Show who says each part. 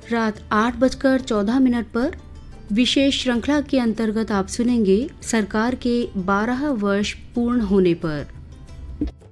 Speaker 1: रात 8:14 पर विशेष श्रृंखला के अंतर्गत आप सुनेंगे सरकार के 12 वर्ष पूर्ण होने पर।